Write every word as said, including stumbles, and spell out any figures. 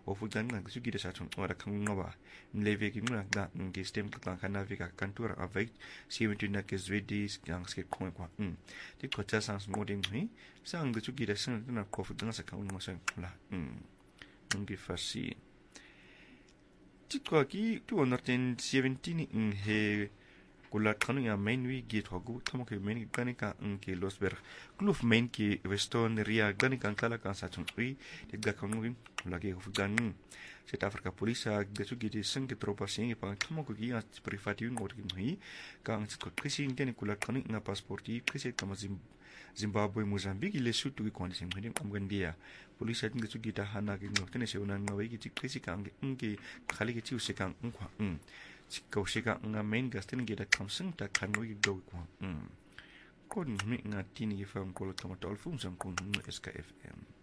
ofudan nga su gida satun ora kan ngaba mleve ki ngna da ngi stem ka kana vika kantura avec seventy na ke zwedi yang ske kon kwa mm ti ko cha sans moding hi sang de su gida sang na ko fudan sa kan mo sang la mm ngi fasi ti ko ki tu onorten seventeen in he kula kanu ya main wi git hogu tamo ke main kanika nke losberg kluf main ki weston ria kanika kala kan sa chung wi de ga kanu wi lagi fudan South Africa polisa de su git sing ke tropa sing pa tamo ko gi as privati ngor gi hi kan ko kisi ngene kula kanu na passporti kisi kama Zimbabwe Mozambique le su tu ko sing ngene am gandia polisa de su git hana gi no tene se una ngawe gi kisi kan nge khali gi u se kan nkwa mm Kau seka nga main gasten geda kamseng ta kanoi go kwa mm kon mi nga tini fam kolo tomatol fum sam kun S K F M